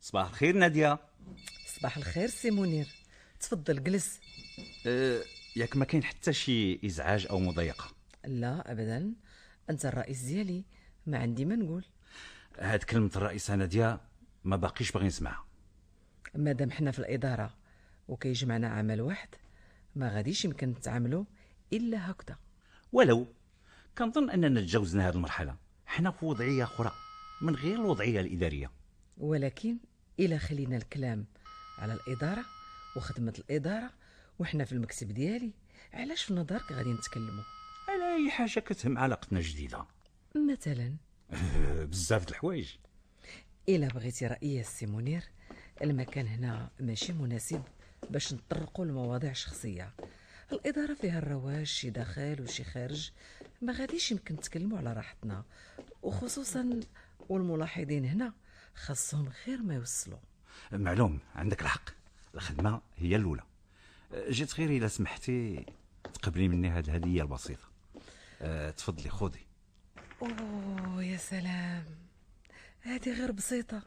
صباح الخير نادية. صباح الخير سي منير، تفضل جلس. ياك ما كاين حتى شي ازعاج او مضايقه؟ لا ابدا، انت الرئيس ديالي، ما عندي ما نقول. هاد كلمه الرئيسه نادية ما باقيش باغي نسمعها. مادام حنا في الاداره وكيجمعنا عمل واحد، ما غاديش يمكن نتعاملوا الا هكذا. ولو كنظن اننا تجاوزنا هاد المرحله، حنا في وضعيه اخرى من غير الوضعيه الاداريه. ولكن الا خلينا الكلام على الاداره وخدمه الاداره وحنا في المكتب ديالي، علاش في نظرك غادي نتكلموا على اي حاجه كتهم علاقتنا جديده؟ مثلا؟ بزاف د الحوايج. الا بغيتي رايي السي منير، المكان هنا ماشي مناسب باش نطرقوا لمواضيع شخصيه. الاداره فيها الرواج، شي داخل وشي خارج، ما غاديش يمكن نتكلموا على راحتنا، وخصوصا والملاحظين هنا خاصهم غير ما يوصلوا. معلوم، عندك الحق، الخدمه هي الاولى. جيت غير الا سمحتي تقبلي مني هاد الهديه البسيطه. تفضلي خذي. اوه يا سلام، هذه غير بسيطه.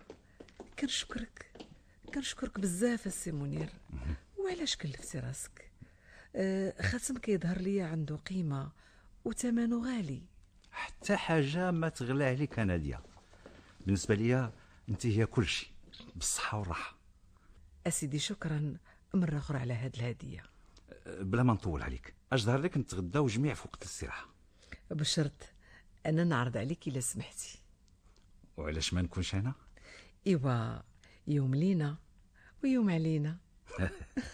كنشكرك بزاف السي منير. وعلاش كلفتي راسك؟ خاتم كيظهر ليا عنده قيمه وثمنه غالي. حتى حاجه ما تغلى عليك نادية، بالنسبه ليا انت هي كل شيء، بالصحه والراحه. اسيدي شكرا مره اخرى على هاد الهديه. بلا ما نطول عليك، اجدر لك نتغداو جميع في وقت الاستراحه. بشرط انا نعرض عليك الا سمحتي. وعلاش ما نكونش انا؟ ايوا، يوم لينا ويوم علينا.